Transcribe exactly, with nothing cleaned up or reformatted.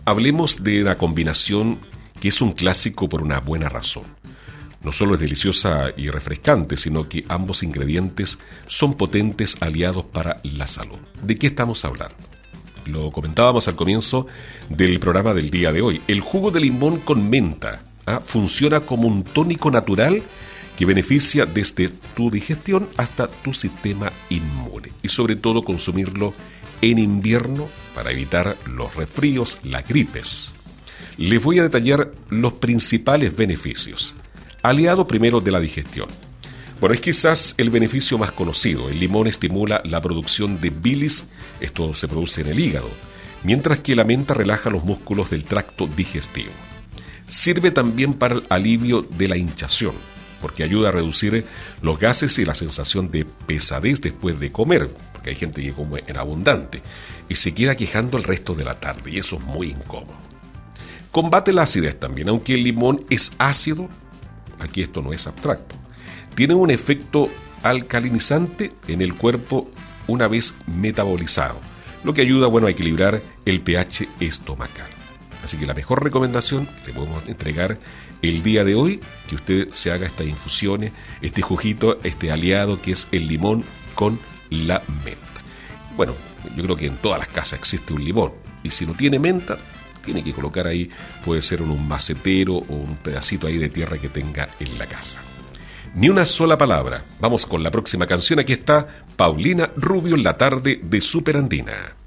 Hablemos de la combinación que es un clásico por una buena razón. No solo es deliciosa y refrescante, sino que ambos ingredientes son potentes aliados para la salud. ¿De qué estamos hablando? Lo comentábamos al comienzo del programa del día de hoy. El jugo de limón con menta ¿ah? funciona como un tónico natural que beneficia desde tu digestión hasta tu sistema inmune. Y sobre todo consumirlo en invierno para evitar los resfríos, las gripes. Les voy a detallar los principales beneficios. Aliado primero de la digestión. Bueno, es quizás el beneficio más conocido. El limón estimula la producción de bilis, esto se produce en el hígado, mientras que la menta relaja los músculos del tracto digestivo. Sirve también para el alivio de la hinchazón, porque ayuda a reducir los gases y la sensación de pesadez después de comer, porque hay gente que come en abundante y se queda quejando el resto de la tarde, y eso es muy incómodo. Combate la acidez también, aunque el limón es ácido, aquí esto no es abstracto. Tiene un efecto alcalinizante en el cuerpo una vez metabolizado, lo que ayuda bueno, a equilibrar el pH estomacal. Así que la mejor recomendación le podemos entregar el día de hoy, que usted se haga estas infusiones, este juguito, este aliado que es el limón con la menta. Bueno, yo creo que en todas las casas existe un limón, y si no tiene menta, tiene que colocar ahí, puede ser en un macetero o un pedacito ahí de tierra que tenga en la casa. Ni una sola palabra. Vamos con la próxima canción. Aquí está Paulina Rubio en la tarde de Superandina.